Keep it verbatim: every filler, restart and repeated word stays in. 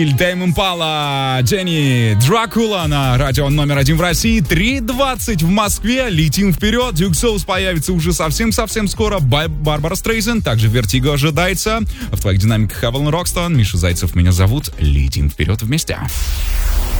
Дэйм Импала, Дженни, Дракула на радио номер один в России. три двадцать в Москве. Летим вперед. Дюк Соус появится уже совсем-совсем скоро. Бай- Барбара Стрейзен. Также Вертиго ожидается. В твоих динамиках Эвелин Рокстон. Миша Зайцев меня зовут. Летим вперед вместе.